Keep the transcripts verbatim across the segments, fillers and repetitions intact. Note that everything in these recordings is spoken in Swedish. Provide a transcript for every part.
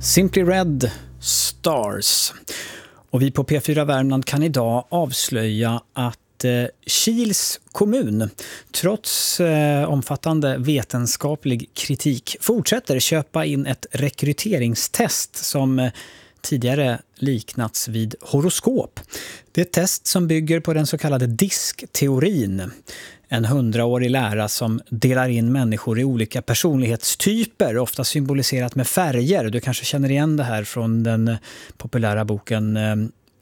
Simply Red, Stars. Och vi på P fyra Värmland kan idag avslöja att eh, Kils kommun, trots eh, omfattande vetenskaplig kritik, fortsätter köpa in ett rekryteringstest som eh, tidigare liknats vid horoskop. Det är ett test som bygger på den så kallade diskteorin. En hundraårig lära som delar in människor i olika personlighetstyper, ofta symboliserat med färger. Du kanske känner igen det här från den populära boken eh,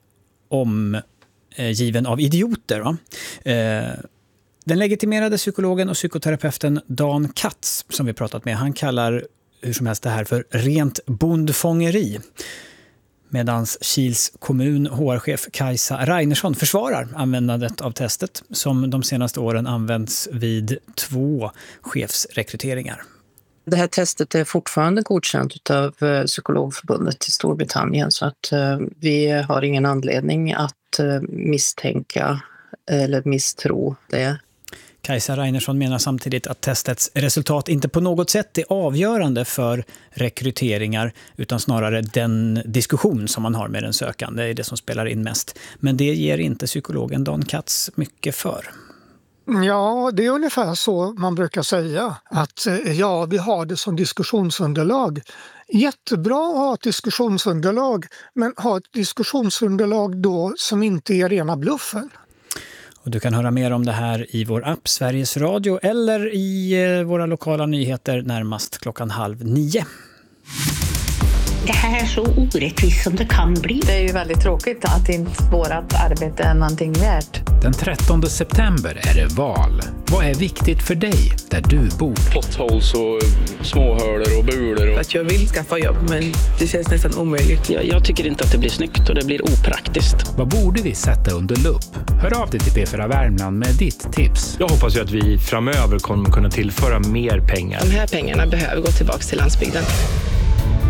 Omgiven av idioter. Va? Eh, den legitimerade psykologen och psykoterapeuten Dan Katz, som vi pratat med, han kallar hur som helst det här för rent bondfångeri. Medans Kils kommun H R-chef Kajsa Reinersson försvarar användandet av testet som de senaste åren används vid två chefsrekryteringar. Det här testet är fortfarande godkänt av Psykologförbundet i Storbritannien, så att vi har ingen anledning att misstänka eller misstro det. Kajsa Reinersson menar samtidigt att testets resultat inte på något sätt är avgörande för rekryteringar, utan snarare den diskussion som man har med den sökande är det som spelar in mest. Men det ger inte psykologen Dan Katz mycket för. Ja, det är ungefär så man brukar säga, att ja, vi har det som diskussionsunderlag. Jättebra att ha ett diskussionsunderlag, men ha ett diskussionsunderlag då som inte är rena bluffen. Och du kan höra mer om det här i vår app Sveriges Radio eller i våra lokala nyheter närmast klockan halv nio. Det här är så orättvist som det kan bli. Det är ju väldigt tråkigt att inte vårt arbete är någonting värt. Den trettonde september är det val. Vad är viktigt för dig där du bor? Potholes och småhålor och bulor. Och... Att jag vill skaffa jobb, men det känns nästan omöjligt. Jag, jag tycker inte att det blir snyggt och det blir opraktiskt. Vad borde vi sätta under lupp? Hör av dig till P fyra Värmland med ditt tips. Jag hoppas ju att vi framöver kommer kunna tillföra mer pengar. De här pengarna behöver gå tillbaka till landsbygden.